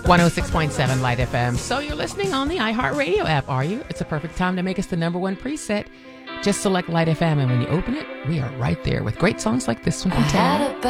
106.7 Light FM. So you're listening on the iHeartRadio app, are you? It's a perfect time to make us the number one preset. Just select Light FM, and when you open it, we are right there with great songs like this one from Taylor.